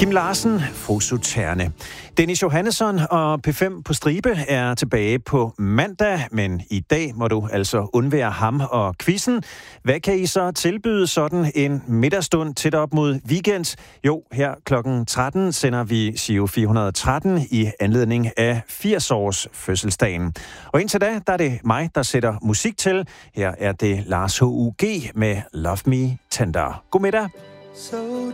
Kim Larsen, Fosuterne. Dennis Johannesson og P5 på stribe er tilbage på mandag, men i dag må du altså undvære ham og quizzen. Hvad kan I så tilbyde sådan en middagstund tæt op mod weekend? Jo, her klokken 13 sender vi Giro 413 i anledning af 80-års fødselsdagen. Og indtil da, der er det mig, der sætter musik til. Her er det Lars H.U.G. med Love Me Tender. God middag.